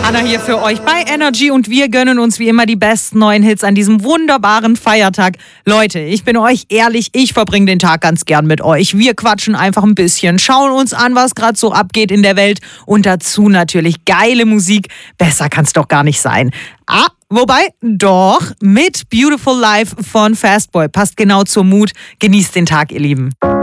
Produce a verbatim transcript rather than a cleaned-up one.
Anna hier für euch bei Energy und wir gönnen uns wie immer die besten neuen Hits an diesem wunderbaren Feiertag. Leute, ich bin euch ehrlich, ich verbringe den Tag ganz gern mit euch. Wir quatschen einfach ein bisschen, schauen uns an, was gerade so abgeht in der Welt und dazu natürlich geile Musik. Besser kann's doch gar nicht sein. Ah, wobei, doch, mit Beautiful Life von Fastboy. Passt genau zur Mut. Genießt den Tag, ihr Lieben.